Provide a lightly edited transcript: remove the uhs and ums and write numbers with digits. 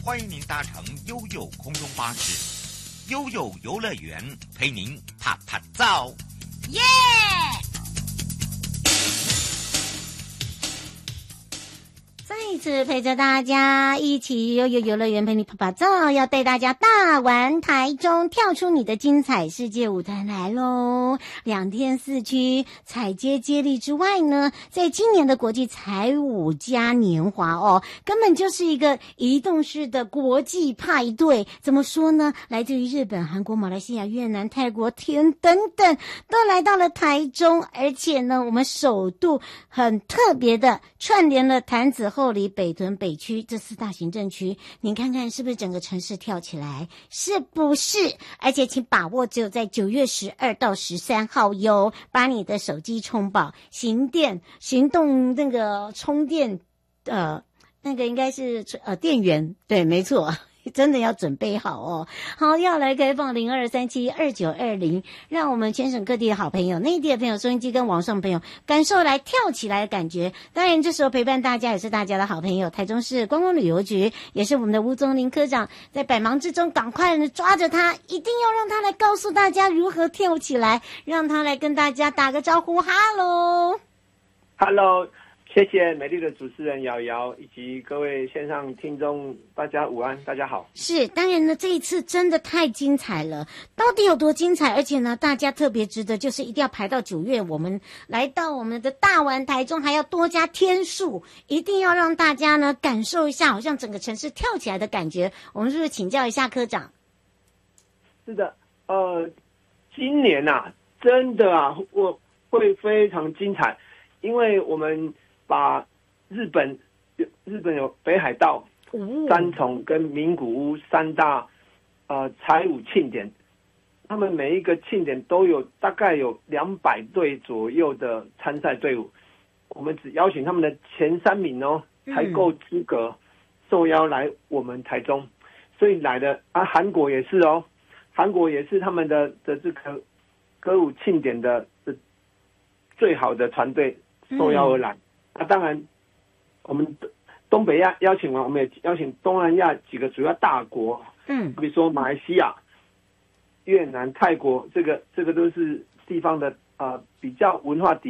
欢迎您搭乘悠悠空中巴士，悠悠游乐园陪您啪啪照， 耶！再一次陪着大家一起悠悠游乐园陪你啪啪照，要带大家大玩台中，跳出你的精彩世界舞台来喽！2天4区踩街接力之外呢，在今年的国际彩舞嘉年华哦，根本就是一个移动式的国际派对。怎么说呢？来自于日本、韩国、马来西亚、越南、泰国、等等，都来到了台中，而且呢，我们首度很特别的串联了潭子、后里、北屯、北区这4大行政区，您看看是不是整个城市跳起来？是不是？而且请把握只有在9月12到13号哟，把你的手机充饱，行动那个充电，那个应该是电源，对，没错。真的要准备好哦。好，要来开放02372920，让我们全省各地的好朋友、内地的朋友、收音机跟网上朋友感受来跳起来的感觉。当然这时候陪伴大家也是大家的好朋友，台中市观光旅游局，也是我们的吴宗林科长，在百忙之中赶快抓着他，一定要让他来告诉大家如何跳起来，让他来跟大家打个招呼。 Hello，谢谢美丽的主持人瑶瑶以及各位线上听众，大家午安，大家好。 是，当然呢，这一次真的太精彩了，到底有多精彩？而且呢，大家特别值得，就是一定要排到9月，我们来到我们的大玩台中，还要多加天数，一定要让大家呢感受一下，好像整个城市跳起来的感觉。我们是不是请教一下科长？ 是的，今年啊，真的啊，我会非常精彩，因为我们把日本有北海道、三重跟名古屋3大彩舞庆典，他们每一个庆典都有大概有200队左右的参赛队伍，我们只邀请他们的前3名哦，才够资格受邀来我们台中，所以来的韩国也是哦，韩国也是他们的这个歌舞庆典的最好的团队受邀而来。当然我们东北亚邀请完，我们也邀请东南亚几个主要大国，比如说马来西亚、越南、泰国，这个都是地方的比较文化底